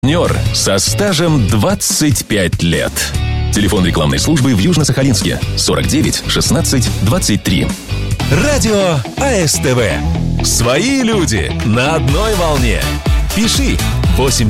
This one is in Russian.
Партнер со стажем 25 лет. Телефон рекламной службы в Южно-Сахалинске 49 16 23. Радио АСТВ. Свои люди на одной волне. Пиши 8